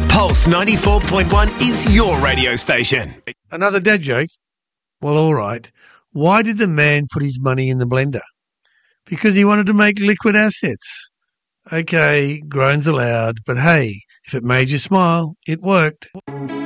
Pulse 94.1 is your radio station. Another dad joke? Well, all right. Why did the man put his money in the blender? Because he wanted to make liquid assets. Okay, groans allowed, but hey, if it made you smile, it worked.